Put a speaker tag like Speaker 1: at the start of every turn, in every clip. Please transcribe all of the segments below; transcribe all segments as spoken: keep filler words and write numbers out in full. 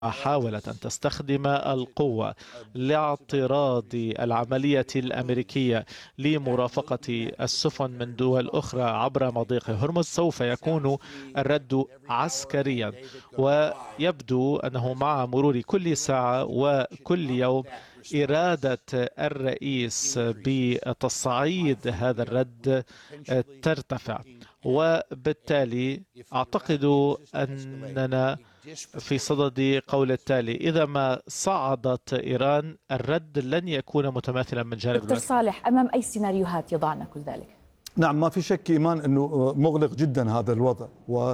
Speaker 1: حاولت أن تستخدم القوة لاعتراض العملية الأمريكية لمرافقة السفن من دول أخرى عبر مضيق هرمز، سوف يكون الرد عسكريا. ويبدو أنه مع مرور كل ساعة وكل يوم إرادة الرئيس بتصعيد هذا الرد ترتفع، وبالتالي أعتقد أننا في صدد قول التالي: إذا ما صعدت إيران الرد لن يكون متماثلا من جانب
Speaker 2: دكتور صالح، أمام أي سيناريوهات يضعنا كل ذلك؟
Speaker 3: نعم، ما في شك إيمان أنه مغلق جدا هذا الوضع،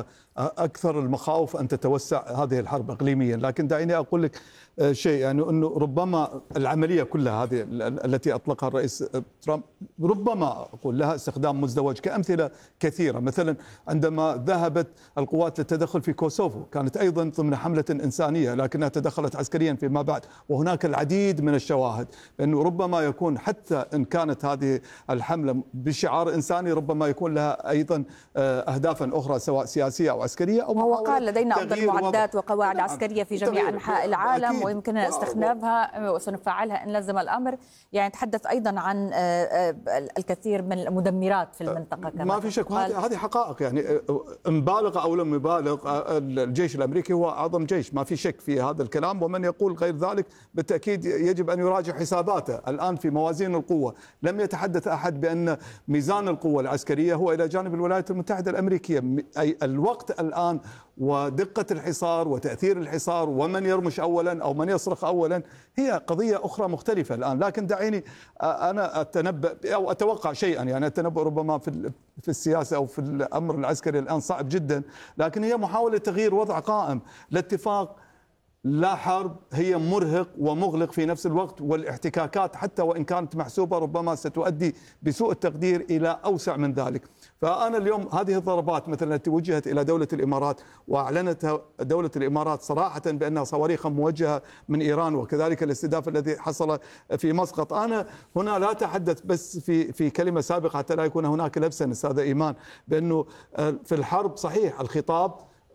Speaker 3: وأكثر المخاوف أن تتوسع هذه الحرب إقليميا. لكن دعيني أقول لك شيء، يعني أنه ربما العملية كلها هذه التي أطلقها الرئيس ترامب ربما أقول لها استخدام مزدوج، كأمثلة كثيرة. مثلا عندما ذهبت القوات للتدخل في كوسوفو كانت أيضا ضمن حملة إنسانية، لكنها تدخلت عسكريا فيما بعد، وهناك العديد من الشواهد أنه ربما يكون حتى إن كانت هذه الحملة بشعار إنساني ربما يكون لها أيضا أهدافا أخرى سواء سياسية أو عسكرية. أو
Speaker 2: هو قال لدينا أفضل معدات وقواعد عسكرية في جميع أنحاء العالم ويمكننا استخدامها وسنفعلها إن لزم الأمر. يعني تحدث أيضا عن الكثير من المدمرات في المنطقة كما
Speaker 3: ما في شك، هذه حقائق. يعني مبالغ أو لم يبالغ، الجيش الأمريكي هو أعظم جيش، ما في شك في هذا الكلام، ومن يقول غير ذلك بالتأكيد يجب أن يراجع حساباته. الآن في موازين القوة لم يتحدث أحد بأن ميزان القوة العسكرية هو إلى جانب الولايات المتحدة الأمريكية. أي الوقت الآن ودقة الحصار وتأثير الحصار ومن يرمش أولا أو من يصرخ أولا هي قضية أخرى مختلفة الآن. لكن دعيني أنا أتنبأ أو أتوقع شيئا، يعني التنبؤ ربما في في السياسة أو في الأمر العسكري الآن صعب جدا، لكن هي محاولة تغيير وضع قائم. الاتفاق لا حرب هي مرهق ومغلق في نفس الوقت، والاحتكاكات حتى وإن كانت محسوبة ربما ستؤدي بسوء التقدير إلى أوسع من ذلك. فأنا اليوم هذه الضربات مثلا التي وجهت إلى دولة الإمارات وأعلنتها دولة الإمارات صراحة بأنها صواريخ موجهة من إيران، وكذلك الاستهداف الذي حصل في مسقط، أنا هنا لا أتحدث بس في في كلمة سابقة حتى لا يكون هناك لبسا أستاذ إيمان، بأنه في الحرب صحيح الخطاب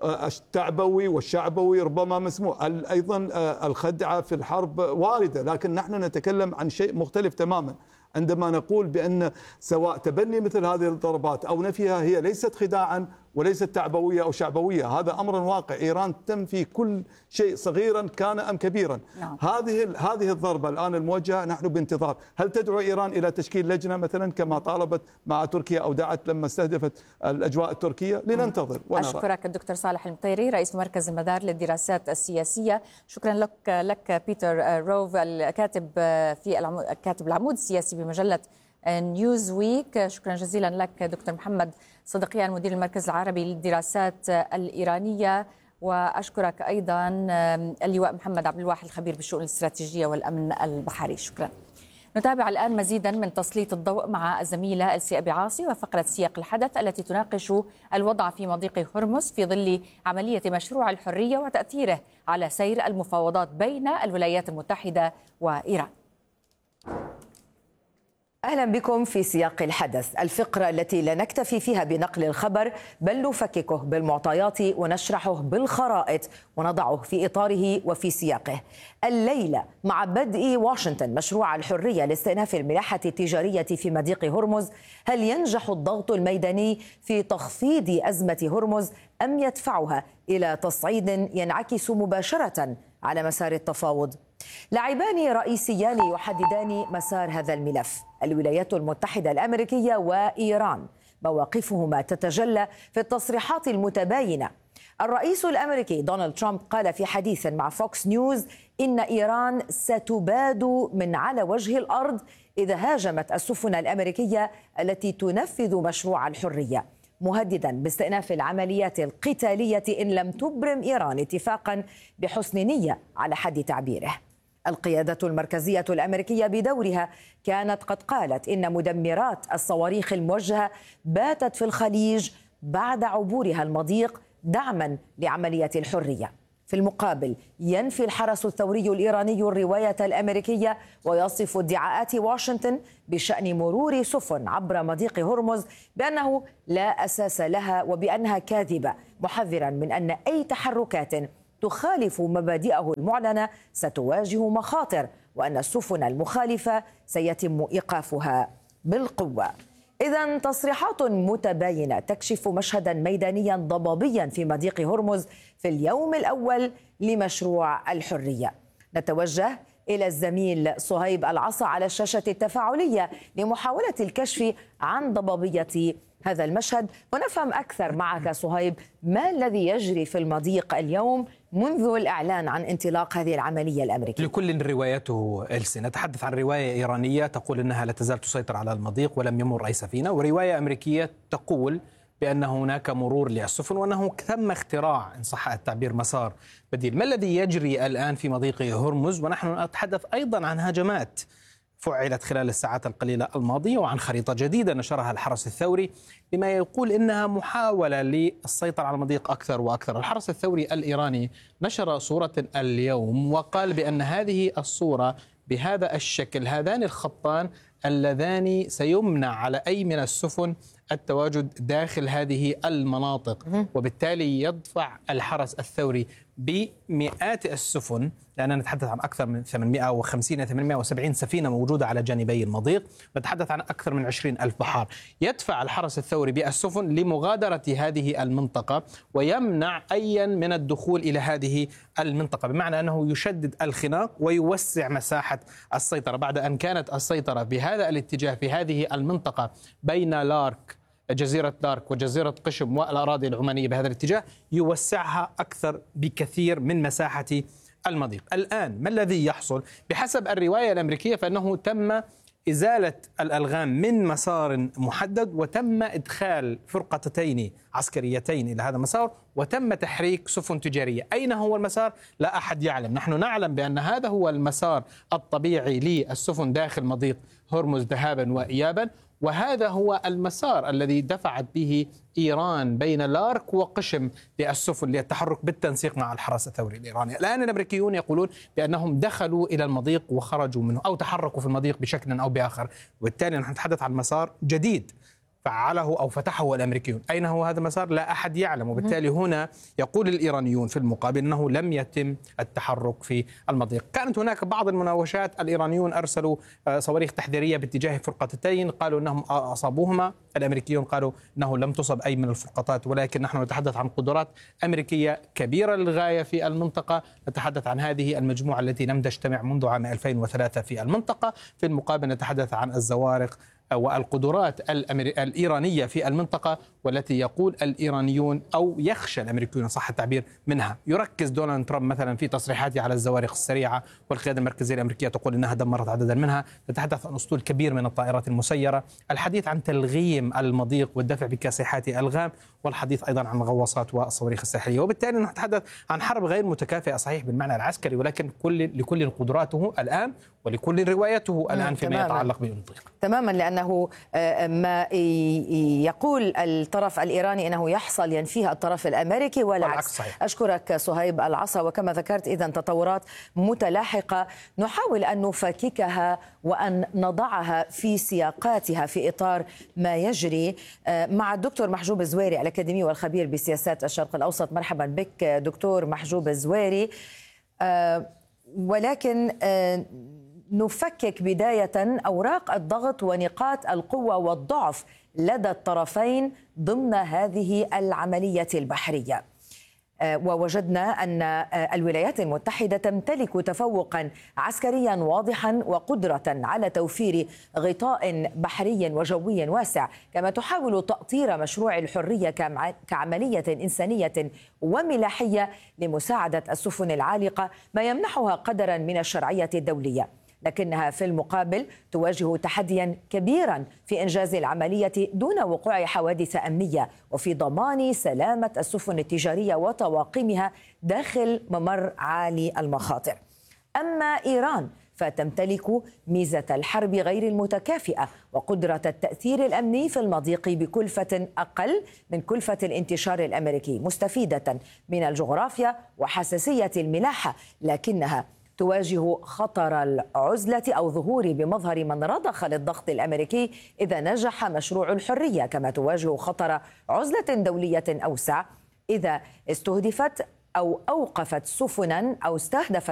Speaker 3: الشعبوي والشعبوي ربما مسموع، أيضا الخدعة في الحرب واردة، لكن نحن نتكلم عن شيء مختلف تماما عندما نقول بأن سواء تبني مثل هذه الضربات أو نفيها هي ليست خداعا وليست تعبوية أو شعبوية، هذا أمر واقع. إيران تنفي كل شيء صغيرا كان أم كبيرا. نعم. هذه هذه الضربة الآن الموجهة نحن بانتظار. هل تدعو إيران إلى تشكيل لجنة مثلا كما طالبت مع تركيا أو دعت لما استهدفت الأجواء التركية؟ لننتظر ونرى.
Speaker 2: أشكرك الدكتور صالح المطيري رئيس مركز المدار للدراسات السياسية. شكرا لك لك بيتر روف الكاتب في العمود كاتب العمود السياسي بمجلة نيوز ويك. شكرا جزيلا لك دكتور محمد صدقيان مدير المركز العربي للدراسات الإيرانية، وأشكرك أيضا اللواء محمد عبد الواحد الخبير بالشؤون الاستراتيجية والأمن البحري. شكرا. نتابع الآن مزيدا من تسليط الضوء مع الزميلة السي أبي عاصي وفقرة سياق الحدث التي تناقش الوضع في مضيق هرمز في ظل عملية مشروع الحرية وتأثيره على سير المفاوضات بين الولايات المتحدة وإيران.
Speaker 4: أهلا بكم في سياق الحدث، الفقرة التي لا نكتفي فيها بنقل الخبر بل نفككه بالمعطيات ونشرحه بالخرائط ونضعه في إطاره وفي سياقه. الليلة مع بدء واشنطن مشروع الحرية لاستئناف الملاحة التجارية في مضيق هرمز، هل ينجح الضغط الميداني في تخفيض أزمة هرمز أم يدفعها إلى تصعيد ينعكس مباشرة على مسار التفاوض؟ لاعبان رئيسيان يحددان مسار هذا الملف، الولايات المتحدة الأمريكية وإيران، مواقفهما تتجلى في التصريحات المتباينة. الرئيس الأمريكي دونالد ترامب قال في حديث مع فوكس نيوز إن إيران ستباد من على وجه الأرض إذا هاجمت السفن الأمريكية التي تنفذ مشروع الحرية، مهددا باستئناف العمليات القتالية إن لم تبرم إيران اتفاقا بحسن نية على حد تعبيره. القيادة المركزية الأمريكية بدورها كانت قد قالت إن مدمرات الصواريخ الموجهة باتت في الخليج بعد عبورها المضيق دعما لعملية الحرية. في المقابل ينفي الحرس الثوري الإيراني الرواية الأمريكية ويصف ادعاءات واشنطن بشأن مرور سفن عبر مضيق هرمز بأنه لا أساس لها وبأنها كاذبة، محذرا من أن أي تحركات تخالف مبادئه المعلنة ستواجه مخاطر، وأن السفن المخالفة سيتم إيقافها بالقوة. إذن تصريحات متباينة تكشف مشهدا ميدانيا ضبابيا في مضيق هرمز في اليوم الأول لمشروع الحرية. نتوجه إلى الزميل صهيب العصا على الشاشة التفاعلية لمحاولة الكشف عن ضبابية هذا المشهد، ونفهم أكثر معك صهيب ما الذي يجري في المضيق اليوم منذ الإعلان عن انطلاق هذه العملية الأمريكية.
Speaker 5: لكل روايته إلسي. نتحدث عن رواية إيرانية تقول أنها لا تزال تسيطر على المضيق ولم يمر أي سفينة، ورواية أمريكية تقول بأن هناك مرور للسفن وأنه تم اختراع إن صح التعبير مسار بديل. ما الذي يجري الآن في مضيق هرمز؟ ونحن نتحدث أيضا عن هجمات فعلت خلال الساعات القليلة الماضية وعن خريطة جديدة نشرها الحرس الثوري بما يقول إنها محاولة للسيطرة على المضيق أكثر وأكثر. الحرس الثوري الإيراني نشر صورة اليوم وقال بأن هذه الصورة بهذا الشكل، هذان الخطان اللذان سيمنع على أي من السفن التواجد داخل هذه المناطق، وبالتالي يدفع الحرس الثوري بمئات السفن، لأننا نتحدث عن أكثر من ثمانمئة وخمسين ثمانمئة وسبعين سفينة موجودة على جانبي المضيق، نتحدث عن أكثر من عشرين ألف بحار. يدفع الحرس الثوري بالسفن لمغادرة هذه المنطقة ويمنع أيا من الدخول إلى هذه المنطقة، بمعنى أنه يشدد الخناق ويوسع مساحة السيطرة بعد أن كانت السيطرة بهذا الاتجاه في هذه المنطقة بين لارك جزيرة لارك وجزيرة قشم والأراضي العمانية بهذا الاتجاه، يوسعها أكثر بكثير من مساحة المضيق. الآن ما الذي يحصل؟ بحسب الرواية الأمريكية فإنه تم إزالة الألغام من مسار محدد وتم إدخال فرقتين عسكريتين إلى هذا المسار وتم تحريك سفن تجارية. أين هو المسار؟ لا أحد يعلم. نحن نعلم بأن هذا هو المسار الطبيعي للسفن داخل مضيق هرمز ذهابا وإيابا، وهذا هو المسار الذي دفعت به إيران بين لارك وقشم للسفن للتحرك بالتنسيق مع الحرس الثوري الإيراني. الآن الأمريكيون يقولون بأنهم دخلوا إلى المضيق وخرجوا منه أو تحركوا في المضيق بشكل أو بآخر، وبالتالي نحن نتحدث عن مسار جديد فعله أو فتحه الأمريكيون. أين هو هذا المسار؟ لا أحد يعلم، وبالتالي هنا يقول الإيرانيون في المقابل أنه لم يتم التحرك في المضيق. كانت هناك بعض المناوشات، الإيرانيون أرسلوا صواريخ تحذيرية باتجاه فرقتين قالوا أنهم أصابوهما، الأمريكيون قالوا أنه لم تصب أي من الفرقطات، ولكن نحن نتحدث عن قدرات أمريكية كبيرة للغاية في المنطقة. نتحدث عن هذه المجموعة التي لم تجتمع منذ عام ألفين وثلاثة في المنطقة. في المقابل نتحدث عن الزوارق والقدرات الإيرانية في المنطقة، والتي يقول الإيرانيون أو يخشى الأمريكيون صح التعبير منها. يركز دونالد ترامب مثلا في تصريحاته على الزوارق السريعة، والقيادة المركزية الأمريكية تقول أنها دمرت عددا منها. نتحدث عن أسطول كبير من الطائرات المسيرة، الحديث عن تلغيم المضيق والدفع بكاسحات ألغام، والحديث أيضا عن الغواصات والصواريخ الساحلية. وبالتالي نتحدث عن حرب غير متكافئة صحيح بالمعنى العسكري، ولكن كل لكل قدراته الآن ولكل روايته الآن فيما يتعلق بالمضيق.
Speaker 4: تماما، لأنه ما يقول الطرف الإيراني أنه يحصل ينفيها الطرف الأمريكي والعكس. أشكرك صهيب العصا. وكما ذكرت إذن تطورات متلاحقة نحاول أن نفككها وأن نضعها في سياقاتها في إطار ما يجري مع الدكتور محجوب الزويري الأكاديمي والخبير بسياسات الشرق الأوسط. مرحبا بك دكتور محجوب الزويري. ولكن نفكك بداية أوراق الضغط ونقاط القوة والضعف لدى الطرفين ضمن هذه العملية البحرية. ووجدنا أن الولايات المتحدة تمتلك تفوقا عسكريا واضحا وقدرة على توفير غطاء بحري وجوي واسع، كما تحاول تأطير مشروع الحرية كعملية إنسانية وملاحية لمساعدة السفن العالقة، ما يمنحها قدرا من الشرعية الدولية. لكنها في المقابل تواجه تحديا كبيرا في إنجاز العملية دون وقوع حوادث أمنية وفي ضمان سلامة السفن التجارية وطواقمها داخل ممر عالي المخاطر. أما إيران فتمتلك ميزة الحرب غير المتكافئة وقدرة التأثير الأمني في المضيق بكلفة أقل من كلفة الانتشار الأمريكي، مستفيدة من الجغرافيا وحساسية الملاحة، لكنها تواجه خطر العزلة أو ظهور بمظهر من رضخ للضغط الأمريكي إذا نجح مشروع الحرية، كما تواجه خطر عزلة دولية أوسع إذا استهدفت أو أوقفت سفنا أو استهدفت